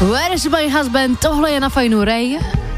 Where's my husband? Tohle je na Fajnu Ray.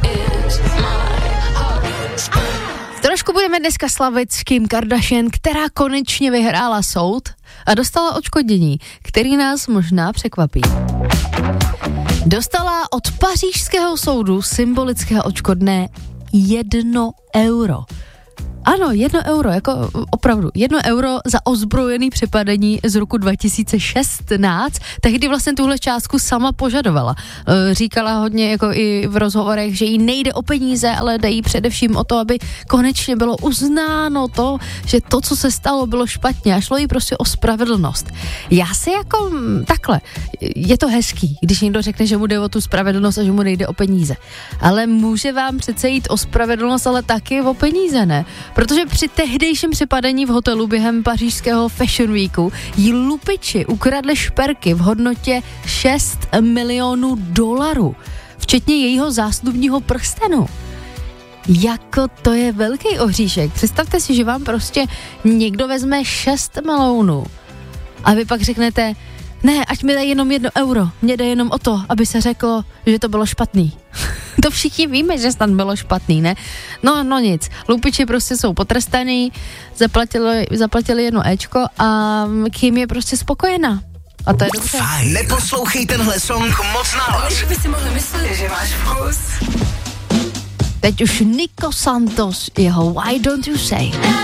Trošku budeme dneska slavit s Kim Kardashian, která konečně vyhrála soud a dostala odškodnění, který nás možná překvapí. Dostala od pařížského soudu symbolické odškodné 1 euro. Ano, 1 euro, jako opravdu, 1 euro za ozbrojený přepadení z roku 2016. Tehdy vlastně tuhle částku sama požadovala. Říkala hodně jako i v rozhovorech, že jí nejde o peníze, ale jde jí především o to, aby konečně bylo uznáno to, že to, co se stalo, bylo špatně a šlo jí prostě o spravedlnost. Já si jako takhle, je to hezký, když někdo řekne, že mu jde o tu spravedlnost a že mu nejde o peníze. Ale může vám přece jít o spravedlnost, ale taky o peníze, ne? Protože při tehdejším přepadení v hotelu během pařížského Fashion Weeku jí lupiči ukradli šperky v hodnotě 6 milionů dolarů, včetně jejího zásnubního prstenu. Jako to je velký oříšek. Představte si, že vám prostě někdo vezme 6 milionů a vy pak řeknete, ne, ať mi dá jenom 1 euro, mně jde jenom o to, aby se řeklo, že to bylo špatný. To všichni víme, že tam bylo špatný, ne? No nic, lupiči prostě jsou potrestaný, zaplatili 1 éčko a Kim je prostě spokojená. A to je dobře. Fajn. Neposlouchej tenhle song moc nahlas. Když by si mohli myslet, že máš vkus. Teď už Nico Santos, jeho Why Don't You Say.